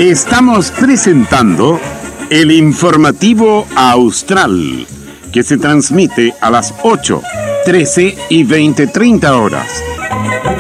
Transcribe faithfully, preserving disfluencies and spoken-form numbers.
Estamos presentando el informativo Austral, que se transmite a las ocho, trece y veinte treinta horas.